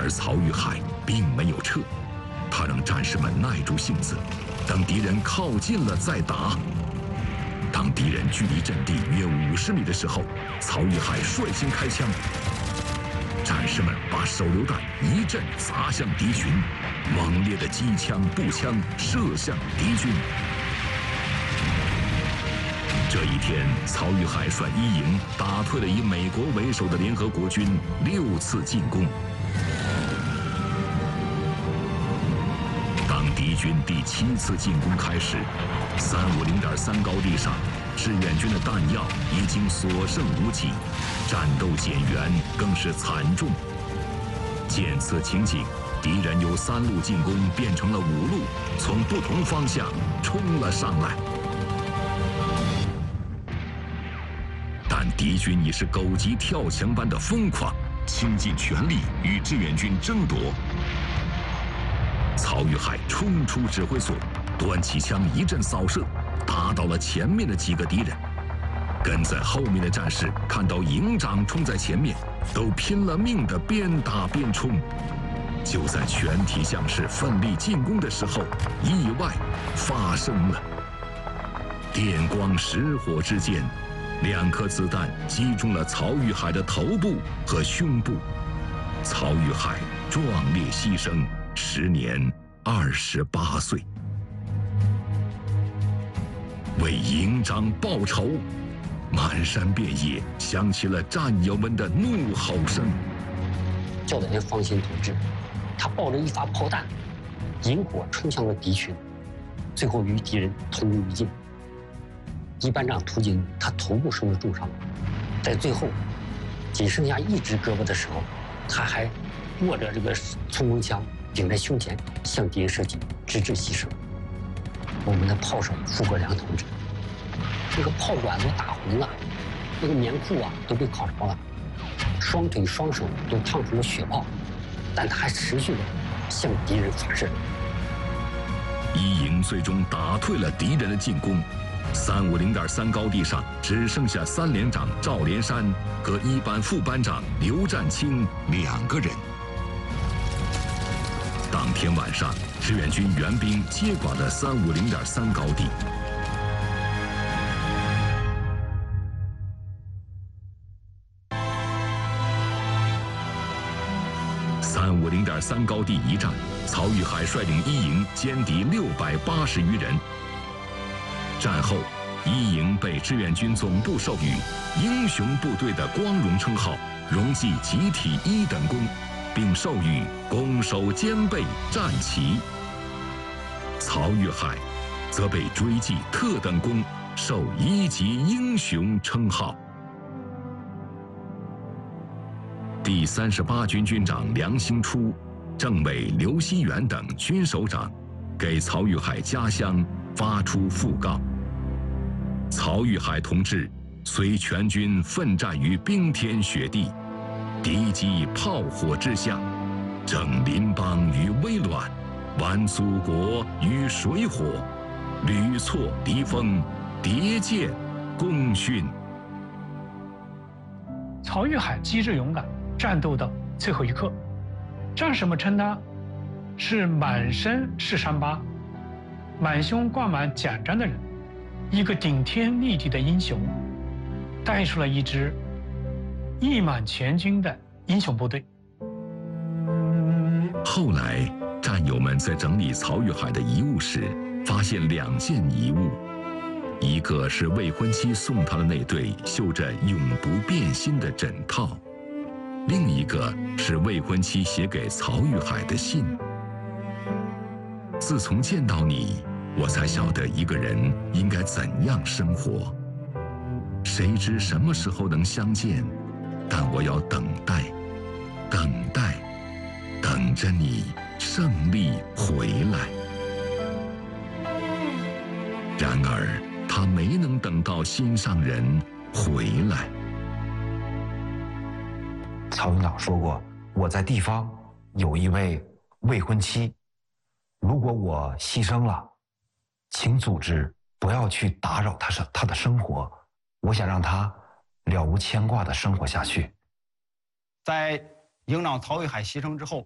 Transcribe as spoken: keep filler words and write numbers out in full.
而曹玉海并没有撤，他让战士们耐住性子，等敌人靠近了再打。当敌人距离阵地约五十米的时候，曹玉海率先开枪。战士们把手榴弹一阵砸向敌群，猛烈的机枪、步枪射向敌军。这一天，曹玉海率一营打退了以美国为首的联合国军六次进攻。当敌军第七次进攻开始，三五零点三高地上，志愿军的弹药已经所剩无几，战斗减员更是惨重。见此情景，敌人由三路进攻变成了五路，从不同方向冲了上来。但敌军已是狗急跳墙般的疯狂，倾尽全力与志愿军争夺。曹玉海冲出指挥所，端起枪一阵扫射，打倒了前面的几个敌人。跟在后面的战士看到营长冲在前面，都拼了命地边打边冲。就在全体将士奋力进攻的时候，意外发生了。电光石火之间，两颗子弹击中了曹玉海的头部和胸部，曹玉海壮烈牺牲，时年二十八岁。为营长报仇，满山遍野响起了战友们的怒吼声。 交代人放心同志，他抱着一发炮弹，引火冲向了敌群，最后与敌人同归于尽。一班长涂景，他头部受了重伤，在最后仅剩下一只胳膊的时候，他还握着这个冲锋枪顶在胸前向敌人射击，直至牺牲。我们的炮手傅国良同志，这个炮管都打红了，那个棉裤啊都被烤着了，双腿双手都烫出了血泡，但他还持续的向敌人发射。 一营最终打退了敌人的进攻。三五零点三高地上只剩下三连长赵连山和一班副班长刘占清两个人。当天晚上，志愿军援兵接管了三五零点三高地。三五零点三高地一战，曹玉海率领一营歼敌六百八十余人。战后，一营被志愿军总部授予“英雄部队”的光荣称号，荣记集体一等功，并授予“攻守兼备”战旗。曹玉海则被追记特等功，授一级英雄称号。第三十八军军长梁兴初、政委刘锡元等军首长给曹玉海家乡发出讣告：曹玉海同志随全军奋战于冰天雪地，敌机炮火之下，整邻邦于危卵，挽祖国于水火，屡挫敌锋，迭见功勋。 曹玉海机智勇敢，战斗到最后一刻。战士们称他是满身是伤疤，满胸挂满奖章的人，一个顶天立地的英雄，带出了一支义满全军的英雄部队。 后来，战友们在整理曹玉海的遗物时，发现两件遗物，一个是未婚妻送他的那对绣着永不变心的枕套，另一个是未婚妻写给曹玉海的信。自从见到你，我才晓得一个人应该怎样生活。谁知什么时候能相见？但我要等待，等待，等着你胜利回来。然而，他没能等到心上人回来。 曹营长说过，我在地方有一位未婚妻，如果我牺牲了，请组织不要去打扰他他的生活，我想让他了无牵挂的生活下去。 在营长曹玉海牺牲之后，